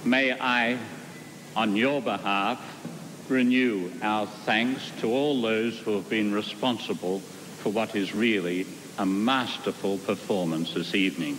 May I, on your behalf, renew our thanks to all those who have been responsible for what is really a masterful performance this evening.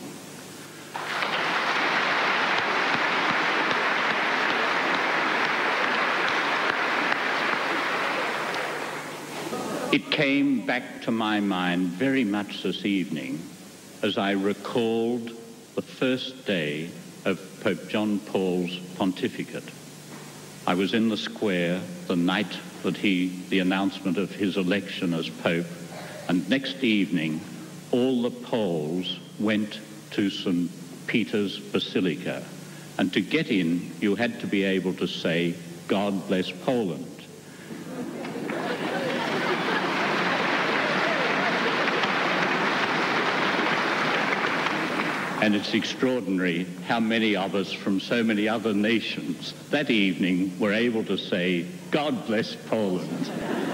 It came back to my mind very much this evening as I recalled the first day of Pope John Paul's pontificate. I was in the square the night that the announcement of his election as Pope, and next evening all the Poles went to St. Peter's Basilica, and to get in you had to be able to say, "God bless Poland." And it's extraordinary how many of us from so many other nations that evening were able to say, "God bless Poland."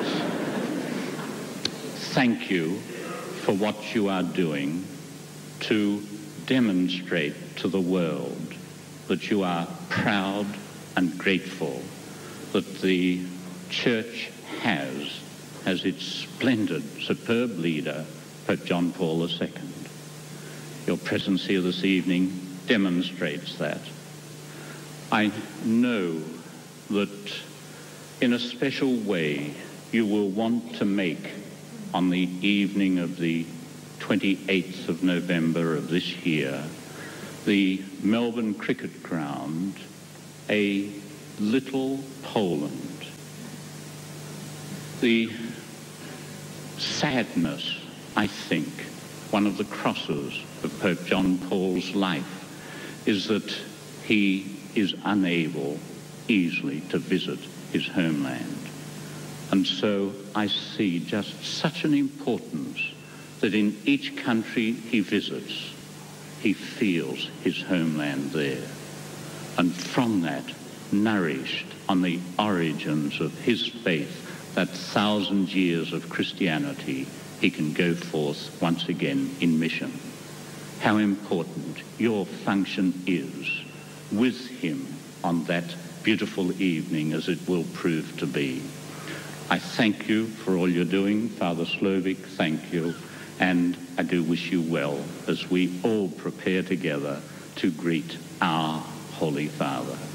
Thank you for what you are doing to demonstrate to the world that you are proud and grateful that the Church has, as its splendid, superb leader, Pope John Paul II. Your presence here this evening demonstrates that. I know that in a special way you will want to make, on the evening of the 28th of November of this year, the Melbourne Cricket Ground a little Poland. The sadness, I think, one of the crosses of Pope John Paul's life is that he is unable easily to visit his homeland. And so I see just such an importance that in each country he visits, he feels his homeland there. And from that, nourished on the origins of his faith, that 1,000 years of Christianity, he can go forth once again in mission. How important your function is with him on that beautiful evening, as it will prove to be. I thank you for all you're doing. Father Slovic, thank you. And I do wish you well as we all prepare together to greet our Holy Father.